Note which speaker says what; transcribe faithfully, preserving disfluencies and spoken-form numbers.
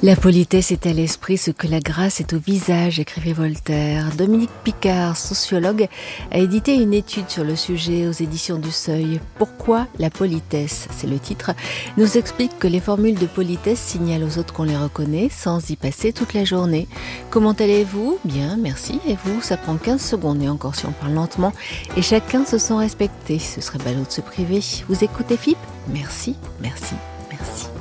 Speaker 1: La politesse est à l'esprit ce que la grâce est au visage, écrivait Voltaire. Dominique Picard, sociologue, a édité une étude sur le sujet aux éditions du Seuil. Pourquoi la politesse, c'est le titre, nous explique que les formules de politesse signalent aux autres qu'on les reconnaît sans y passer toute la journée. Comment allez-vous ? Bien, merci. Et vous ? Ça prend quinze secondes et encore si on parle lentement. Et chacun se sent respecté. Ce serait ballot de se priver. Vous écoutez F I P ? Merci, merci, merci.